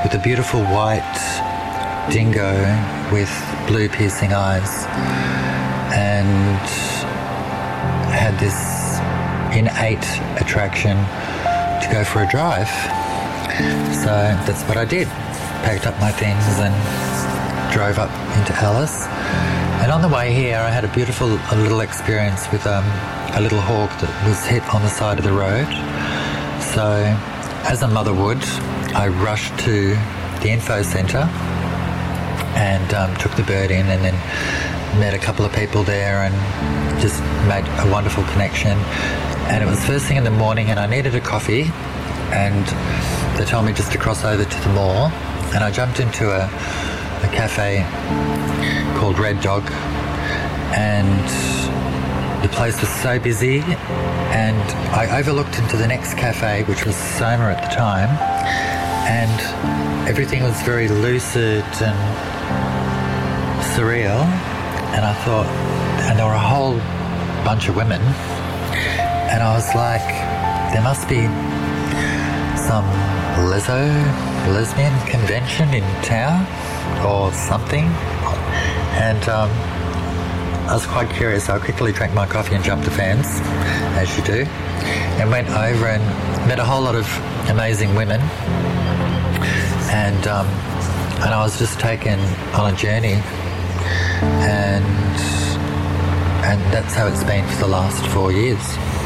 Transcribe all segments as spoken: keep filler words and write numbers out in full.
with a beautiful white dingo with blue piercing eyes, and had this innate attraction to go for a drive. So that's what I did. Packed up my things and drove up into Alice. And on the way here, I had a beautiful a little experience with um, a little hawk that was hit on the side of the road. So, as a mother would, I rushed to the info centre and um, took the bird in, and then met a couple of people there and just made a wonderful connection. And it was first thing in the morning, and I needed a coffee, and they told me just to cross over to the mall, and I jumped into a, a cafe called Red Dog, and the place was so busy, and I overlooked into the next cafe, which was Soma at the time, and everything was very lucid and surreal, and I thought, and there were a whole bunch of women, and I was like, there must be some leso, lesbian convention in town or something, and um, I was quite curious. I quickly drank my coffee and jumped the fence, as you do, and went over and met a whole lot of amazing women, and um, and I was just taken on a journey, and and that's how it's been for the last four years.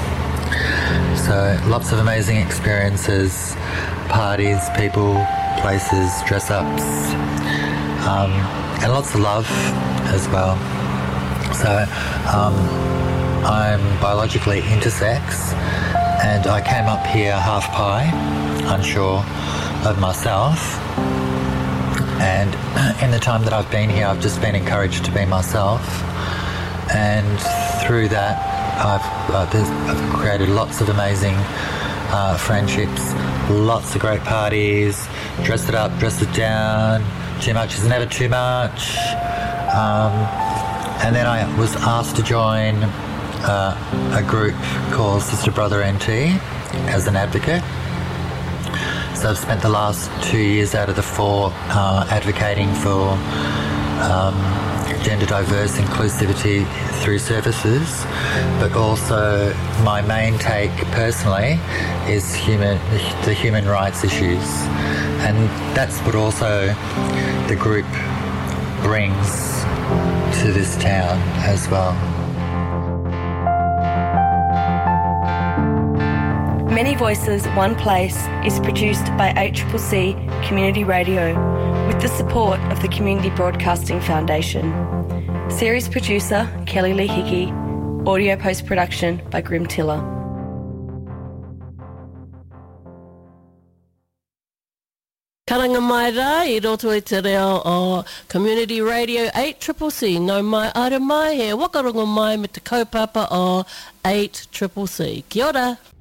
So lots of amazing experiences, parties, people, places, dress-ups, um, and lots of love as well. So um, I'm biologically intersex, and I came up here half pi, unsure of myself, and in the time that I've been here, I've just been encouraged to be myself, and through that I've, uh, I've created lots of amazing uh, friendships, lots of great parties, dressed it up, dressed it down, too much is never too much. Um, and then I was asked to join uh, a group called Sister Brother N T as an advocate. So I've spent the last two years out of the four uh, advocating for um, gender diverse inclusivity through services, but also my main take personally is human the human rights issues, and that's what also the group brings to this town as well. Many Voices, One Place is produced by A C C C Community Radio with the support of the Community Broadcasting Foundation. Series producer Kelly Lee Hickey. Audio post-production by Grim Tiller. Karanga mai rā, I roto e te reo o Community Radio eight C C C. No mai ara mai, he wakarongo mai me te kaupapa o eight C C C. Kia ora.